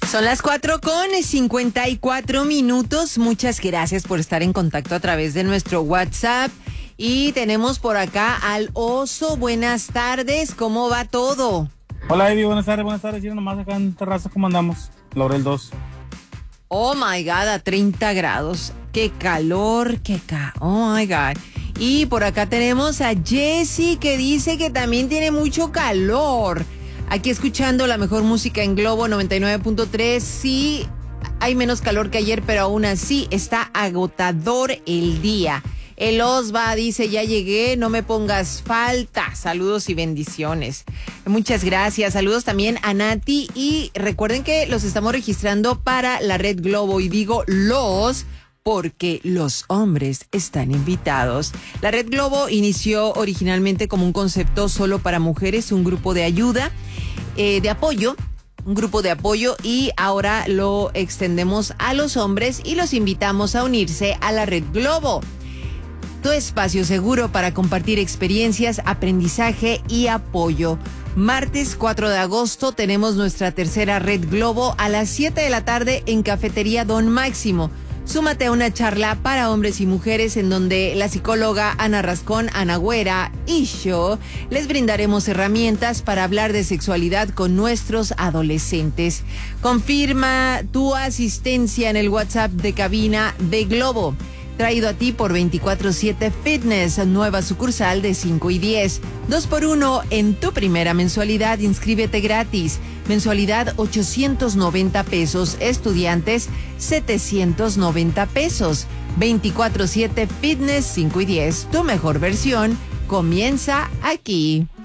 Son las 4:54. Muchas gracias por estar en contacto a través de nuestro WhatsApp. Y tenemos por acá al Oso. Buenas tardes, ¿cómo va todo? Hola, Evi, buenas tardes. Sí, nomás acá en terraza, ¿cómo andamos? Laurel 2. Oh my God, a 30 grados. Qué calor, oh my God. Y por acá tenemos a Jessy, que dice que también tiene mucho calor. Aquí escuchando la mejor música en Globo 99.3. Sí, hay menos calor que ayer, pero aún así está agotador el día. El Osva dice, ya llegué, no me pongas falta. Saludos y bendiciones. Muchas gracias. Saludos también a Nati. Y recuerden que los estamos registrando para la Red Globo. Y digo los porque los hombres están invitados. La Red Globo inició originalmente como un concepto solo para mujeres, un grupo de ayuda, de apoyo. Un grupo de apoyo, y ahora lo extendemos a los hombres y los invitamos a unirse a la Red Globo. Tu espacio seguro para compartir experiencias, aprendizaje y apoyo. Martes 4 de agosto tenemos nuestra tercera Red Globo a las 7 de la tarde en Cafetería Don Máximo. Súmate a una charla para hombres y mujeres en donde la psicóloga Ana Rascón, Ana Güera y yo les brindaremos herramientas para hablar de sexualidad con nuestros adolescentes. Confirma tu asistencia en el WhatsApp de cabina de Globo. Traído a ti por 24/7 Fitness, nueva sucursal de 5 y 10. 2x1 en tu primera mensualidad, inscríbete gratis. Mensualidad 890 pesos, estudiantes 790 pesos. 24/7 Fitness 5 y 10, tu mejor versión comienza aquí.